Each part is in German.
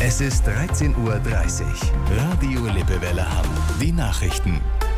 Es ist 13:30 Uhr. Radio Lippewelle Hamm. Die Nachrichten.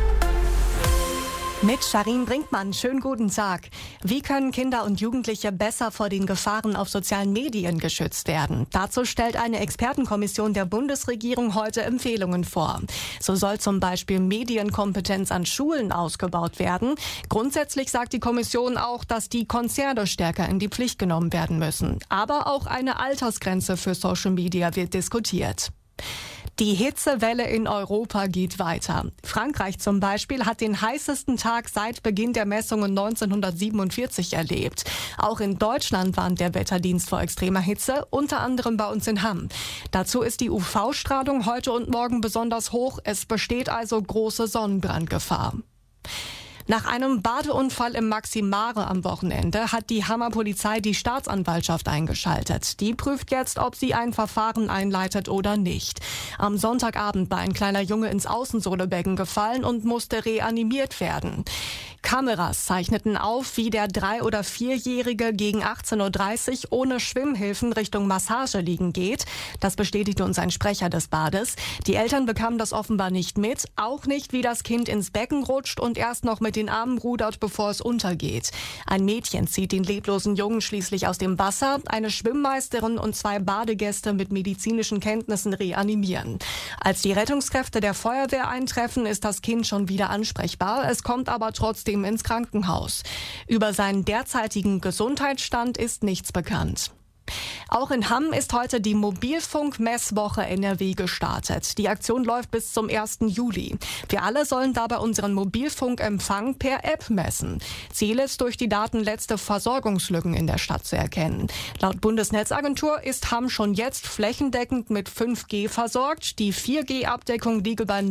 Mit Sharin Brinkmann, schönen guten Tag. Wie können Kinder und Jugendliche besser vor den Gefahren auf sozialen Medien geschützt werden? Dazu stellt eine Expertenkommission der Bundesregierung heute Empfehlungen vor. So soll zum Beispiel Medienkompetenz an Schulen ausgebaut werden. Grundsätzlich sagt die Kommission auch, dass die Konzerne stärker in die Pflicht genommen werden müssen. Aber auch eine Altersgrenze für Social Media wird diskutiert. Die Hitzewelle in Europa geht weiter. Frankreich zum Beispiel hat den heißesten Tag seit Beginn der Messungen 1947 erlebt. Auch in Deutschland warnt der Wetterdienst vor extremer Hitze, unter anderem bei uns in Hamm. Dazu ist die UV-Strahlung heute und morgen besonders hoch. Es besteht also große Sonnenbrandgefahr. Nach einem Badeunfall im Maximare am Wochenende hat die Hammer Polizei die Staatsanwaltschaft eingeschaltet. Die prüft jetzt, ob sie ein Verfahren einleitet oder nicht. Am Sonntagabend war ein kleiner Junge ins Außensohlebecken gefallen und musste reanimiert werden. Kameras zeichneten auf, wie der 3- oder 4-Jährige gegen 18:30 Uhr ohne Schwimmhilfen Richtung Massage liegen geht. Das bestätigte uns ein Sprecher des Bades. Die Eltern bekamen das offenbar nicht mit, auch nicht, wie das Kind ins Becken rutscht und erst noch mit den Armen rudert, bevor es untergeht. Ein Mädchen zieht den leblosen Jungen schließlich aus dem Wasser. Eine Schwimmmeisterin und 2 Badegäste mit medizinischen Kenntnissen reanimieren. Als die Rettungskräfte der Feuerwehr eintreffen, ist das Kind schon wieder ansprechbar. Es kommt aber trotzdem ins Krankenhaus. Über seinen derzeitigen Gesundheitsstand ist nichts bekannt. Auch in Hamm ist heute die Mobilfunk-Messwoche NRW gestartet. Die Aktion läuft bis zum 1. Juli. Wir alle sollen dabei unseren Mobilfunkempfang per App messen. Ziel ist, durch die Daten letzte Versorgungslücken in der Stadt zu erkennen. Laut Bundesnetzagentur ist Hamm schon jetzt flächendeckend mit 5G versorgt. Die 4G-Abdeckung liege bei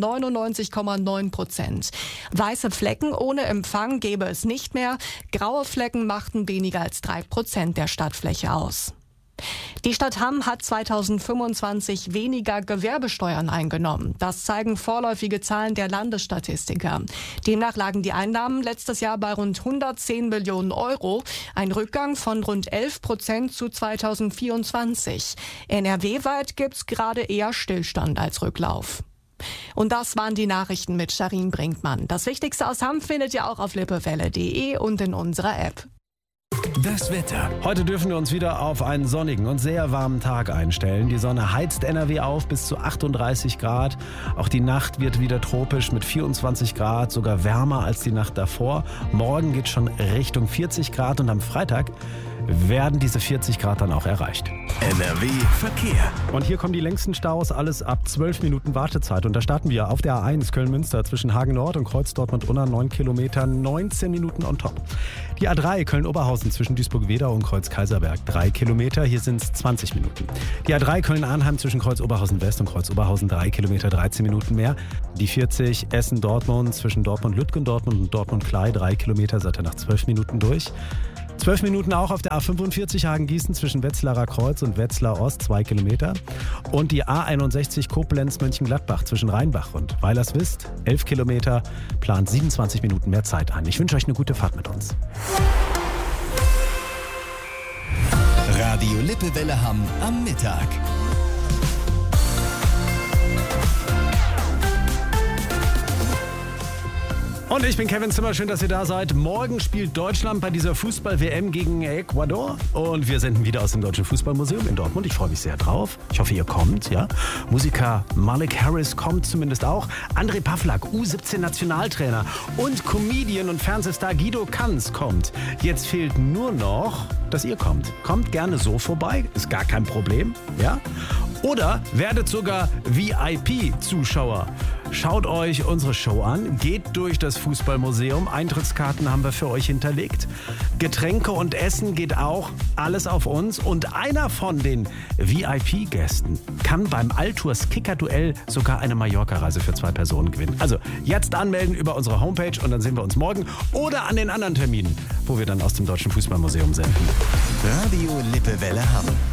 99,9%. Weiße Flecken ohne Empfang gäbe es nicht mehr. Graue Flecken machten weniger als 3% der Stadtfläche aus. Die Stadt Hamm hat 2025 weniger Gewerbesteuern eingenommen. Das zeigen vorläufige Zahlen der Landesstatistiker. Demnach lagen die Einnahmen letztes Jahr bei rund 110 Millionen Euro, ein Rückgang von rund 11% zu 2024. NRW-weit gibt's gerade eher Stillstand als Rücklauf. Und das waren die Nachrichten mit Sharin Brinkmann. Das Wichtigste aus Hamm findet ihr auch auf lippewelle.de und in unserer App. Das Wetter. Heute dürfen wir uns wieder auf einen sonnigen und sehr warmen Tag einstellen. Die Sonne heizt NRW auf bis zu 38 Grad. Auch die Nacht wird wieder tropisch mit 24 Grad, sogar wärmer als die Nacht davor. Morgen geht schon Richtung 40 Grad und am Freitag werden diese 40 Grad dann auch erreicht. NRW Verkehr. Und hier kommen die längsten Staus, alles ab 12 Minuten Wartezeit. Und da starten wir auf der A1 Köln-Münster zwischen Hagen-Nord und Kreuz Dortmund-Unna, 9 Kilometer, 19 Minuten on top. Die A3 Köln-Oberhausen zwischen Duisburg-Wedau und Kreuz-Kaiserberg, 3 Kilometer, hier sind es 20 Minuten. Die A3 Köln-Arnheim zwischen Kreuz-Oberhausen-West und Kreuz-Oberhausen, 3 Kilometer, 13 Minuten mehr. Die 40 Essen-Dortmund zwischen Dortmund-Lütgendortmund und Dortmund-Klei, 3 Kilometer, seid ihr nach 12 Minuten durch. 12 Minuten auch auf der A45 Hagen-Gießen zwischen Wetzlarer Kreuz und Wetzlar Ost, 2 Kilometer. Und die A61 Koblenz-Mönchengladbach zwischen Rheinbach und Weilerswist, 11 Kilometer, plant 27 Minuten mehr Zeit ein. Ich wünsche euch eine gute Fahrt mit uns. Radio Lippewelle Hamm am Mittag. Und ich bin Kevin Zimmer, schön, dass ihr da seid. Morgen spielt Deutschland bei dieser Fußball-WM gegen Ecuador. Und wir senden wieder aus dem Deutschen Fußballmuseum in Dortmund. Ich freue mich sehr drauf. Ich hoffe, ihr kommt. Ja? Musiker Malik Harris kommt zumindest auch. André Pavlak, U17-Nationaltrainer. Und Comedian und Fernsehstar Guido Kanz kommt. Jetzt fehlt nur noch, dass ihr kommt. Kommt gerne so vorbei, ist gar kein Problem. Ja? Oder werdet sogar VIP-Zuschauer. Schaut euch unsere Show an, geht durch das Fußballmuseum, Eintrittskarten haben wir für euch hinterlegt. Getränke und Essen geht auch, alles auf uns. Und einer von den VIP-Gästen kann beim Altours Kicker-Duell sogar eine Mallorca-Reise für 2 Personen gewinnen. Also jetzt anmelden über unsere Homepage und dann sehen wir uns morgen oder an den anderen Terminen, wo wir dann aus dem Deutschen Fußballmuseum senden. Radio Lippewelle Hamm.